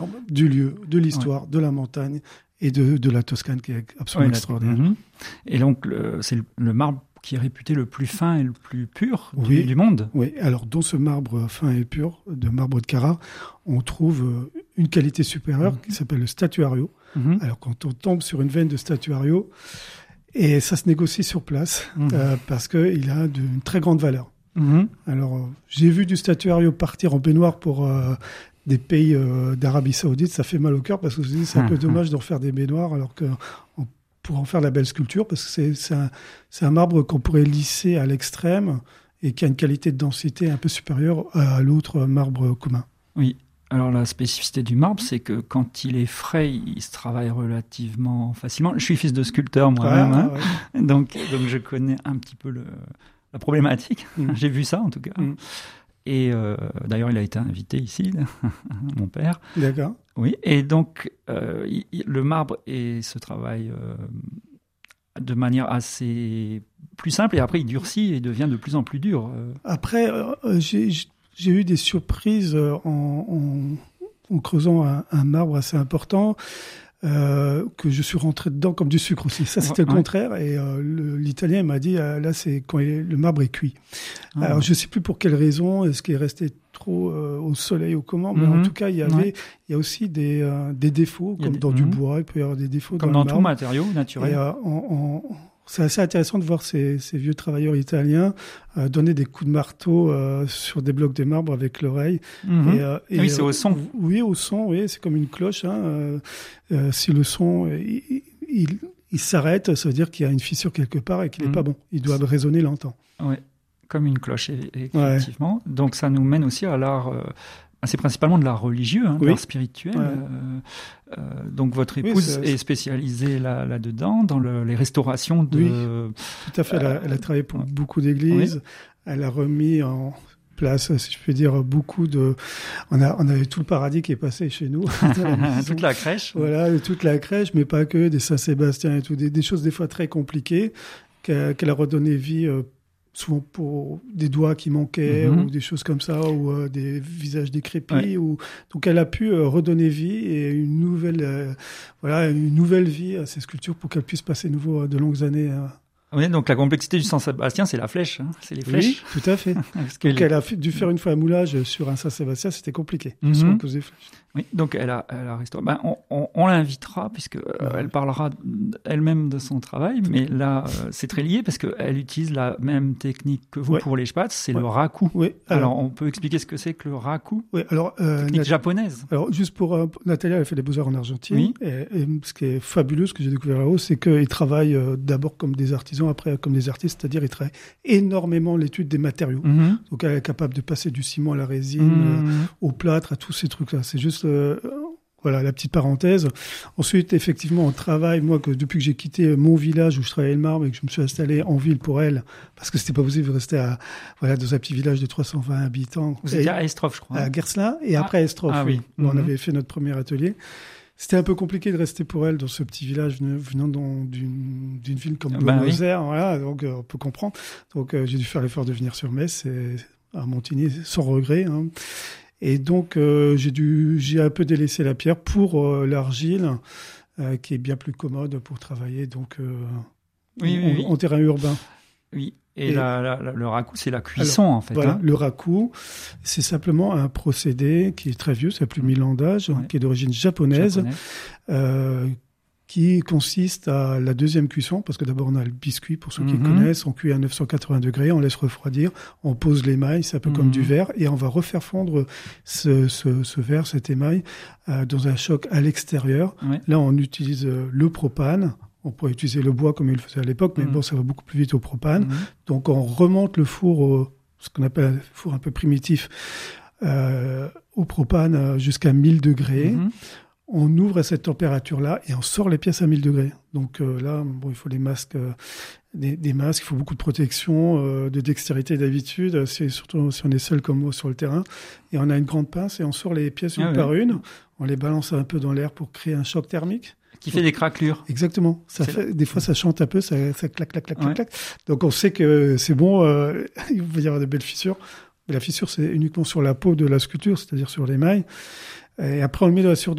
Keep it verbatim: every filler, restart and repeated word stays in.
Du lieu, de l'histoire, ouais. de la montagne et de, de la Toscane qui est absolument ouais, extraordinaire. Mm-hmm. Et donc, le, c'est le, le marbre qui est réputé le plus fin et le plus pur oui, du, du monde. Oui, alors dans ce marbre fin et pur, de marbre de Carrare, on trouve une qualité supérieure mm-hmm. qui s'appelle le statuario. Mm-hmm. Alors quand on tombe sur une veine de statuario, et ça se négocie sur place, mm-hmm. euh, parce qu'il a de, une très grande valeur. Mm-hmm. Alors, euh, j'ai vu du statuario partir en baignoire pour... Euh, des pays euh, d'Arabie Saoudite, ça fait mal au cœur parce que je me dis c'est un peu dommage d'en faire des baignoires alors qu'on pourrait en faire de la belle sculpture parce que c'est, c'est, un, c'est un marbre qu'on pourrait lisser à l'extrême et qui a une qualité de densité un peu supérieure à l'autre marbre commun. Oui, alors la spécificité du marbre, c'est que quand il est frais, il se travaille relativement facilement. Je suis fils de sculpteur moi-même, ah, hein, ouais. donc, donc je connais un petit peu le, la problématique. Mmh. J'ai vu ça en tout cas. Mmh. Et euh, d'ailleurs, il a été invité ici, mon père. D'accord. Oui, et donc, euh, il, le marbre et se travaille euh, de manière assez plus simple, et après, il durcit et devient de plus en plus dur. Après, euh, j'ai, j'ai eu des surprises en, en, en creusant un, un marbre assez important. Euh, que je suis rentré dedans comme du sucre aussi. Ça, c'était ouais, le contraire. Ouais. Et euh, le, l'Italien m'a dit, euh, là, c'est quand il, le marbre est cuit. Ah, Alors, ouais. je sais plus pour quelle raison. Est-ce qu'il est resté trop euh, au soleil ou comment? Mais mm-hmm. en tout cas, il y avait, ouais. il y a aussi des, euh, des défauts, comme des... dans mm-hmm. du bois. Il peut y avoir des défauts comme dans, dans tout matériau naturel. Et, euh, en, en, c'est assez intéressant de voir ces, ces vieux travailleurs italiens euh, donner des coups de marteau euh, sur des blocs de marbre avec l'oreille. Mmh. Et, euh, et, oui, c'est au son. Euh, oui, au son, oui, c'est comme une cloche. Hein, euh, euh, si le son il, il, il s'arrête, ça veut dire qu'il y a une fissure quelque part et qu'il n'est mmh. pas bon. Il doit résonner longtemps. Oui, comme une cloche, effectivement. Ouais. Donc ça nous mène aussi à l'art... Euh, c'est principalement de l'art religieux, hein, de oui. l'art spirituel. Ouais. Euh, euh, donc votre épouse oui, est spécialisée là, là-dedans, dans le, les restaurations de... Oui, tout à fait. Elle a, elle a travaillé pour ouais. beaucoup d'églises. Oui. Elle a remis en place, si je peux dire, beaucoup de... On, a, on avait tout le paradis qui est passé chez nous. La toute la crèche. Voilà, toute la crèche, mais pas que, des Saint-Sébastien et tout, des, des choses des fois très compliquées, qu'elle, qu'elle a redonné vie euh, souvent pour des doigts qui manquaient mmh. ou des choses comme ça, ou euh, des visages décrépits. Ouais. Ou... Donc elle a pu euh, redonner vie et une nouvelle, euh, voilà, une nouvelle vie à ces sculptures pour qu'elles puissent passer nouveau de longues années. Euh... Oui, donc la complexité du Saint-Sébastien, c'est la flèche, hein, c'est les flèches. Oui, tout à fait. Parce donc les... elle a dû faire une fois un moulage sur un Saint-Sébastien, c'était compliqué, mmh. sur cause des flèches. Oui, donc elle a, elle a restauré. Ben, on, on, on l'invitera puisque euh, ouais. elle parlera elle-même de son travail, mais là euh, c'est très lié parce qu'elle utilise la même technique que vous ouais. pour les spatz, c'est ouais. le raku. Oui. Alors, alors on peut expliquer ce que c'est que le raku. Oui. Alors euh, technique Nat- japonaise. Alors juste pour euh, Natalia, elle fait des beaux-arts en Argentine. Oui. Et, et ce qui est fabuleux, ce que j'ai découvert là-haut, c'est qu'ils travaillent euh, d'abord comme des artisans, après comme des artistes, c'est-à-dire ils travaillent énormément l'étude des matériaux. Mm-hmm. Donc elle est capable de passer du ciment à la résine, mm-hmm. euh, au plâtre, à tous ces trucs-là. C'est juste euh, Voilà, la petite parenthèse. Ensuite, effectivement, on travaille, moi, que depuis que j'ai quitté mon village où je travaillais le marbre et que je me suis installé en ville pour elle, parce que c'était pas possible de rester à, voilà, dans un petit village de trois cent vingt habitants. Vous étiez à Estroff, je crois. À Gersla, et ah. après à Estroff, ah, oui. où mm-hmm. on avait fait notre premier atelier. C'était un peu compliqué de rester pour elle dans ce petit village venant d'une, d'une ville comme ben Buenos-Aires, oui. voilà, donc euh, on peut comprendre. Donc euh, j'ai dû faire l'effort de venir sur Metz et à Montigny, sans regret, hein. Et donc, euh, j'ai dû, j'ai un peu délaissé la pierre pour euh, l'argile, euh, qui est bien plus commode pour travailler, donc euh, oui, en, oui, oui. en terrain urbain. Oui. Et, et la, la, la, le raku, c'est la cuisson, alors, en fait. Voilà, hein. Le raku, c'est simplement un procédé qui est très vieux, ça a plus de mille ans d'âge, ouais. qui est d'origine japonaise, japonaise. Euh, qui consiste à la deuxième cuisson, parce que d'abord on a le biscuit, pour ceux mm-hmm. qui connaissent, on cuit à neuf cent quatre-vingts degrés, on laisse refroidir, on pose l'émail, c'est un peu mm-hmm. comme du verre, et on va refaire fondre ce, ce, ce verre, cet émail, euh, dans un choc à l'extérieur. Ouais. Là, on utilise euh, le propane. On pourrait utiliser le bois comme il le faisait à l'époque, mais mmh. bon, ça va beaucoup plus vite au propane. Mmh. Donc, on remonte le four, au, ce qu'on appelle un four un peu primitif, euh, au propane jusqu'à mille degrés. Mmh. On ouvre à cette température-là et on sort les pièces à mille degrés. Donc euh, là, bon, il faut des masques, euh, des, des masques, il faut beaucoup de protection, euh, de dextérité d'habitude. C'est surtout si on est seul comme moi sur le terrain. Et on a une grande pince et on sort les pièces une ah, par oui. une. On les balance un peu dans l'air pour créer un choc thermique. Qui fait des craquelures. Exactement. Ça fait, des fois, ça chante un peu, ça, ça clac, clac, clac, ouais. clac. Donc, on sait que c'est bon, euh, il va y avoir de belles fissures. Mais la fissure, c'est uniquement sur la peau de la sculpture, c'est-à-dire sur l'émail. Et après, on le met dans la surdose.